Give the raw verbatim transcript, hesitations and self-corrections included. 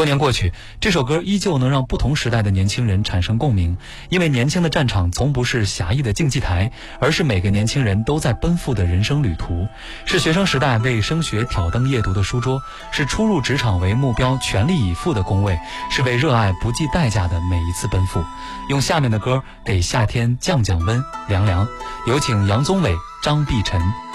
多年过去，这首歌依旧能让不同时代的年轻人产生共鸣，因为年轻的战场从不是狭义的竞技台，而是每个年轻人都在奔赴的人生旅途，是学生时代为升学挑灯夜读的书桌，是初入职场为目标全力以赴的工位，是为热爱不计代价的每一次奔赴。用下面的歌给夏天降降温凉凉，有请杨宗纬、张碧晨。